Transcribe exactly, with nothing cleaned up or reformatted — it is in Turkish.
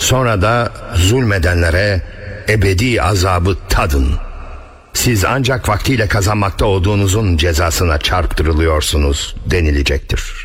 Sonra da zulmedenlere ebedi azabı tadın. Siz ancak vaktiyle kazanmakta olduğunuzun cezasına çarptırılıyorsunuz denilecektir.